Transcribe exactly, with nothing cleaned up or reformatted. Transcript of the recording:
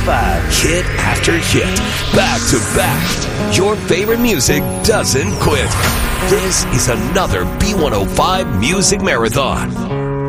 five. Hit after hit, back to back. Your favorite music doesn't quit. This is another B one oh five Music Marathon.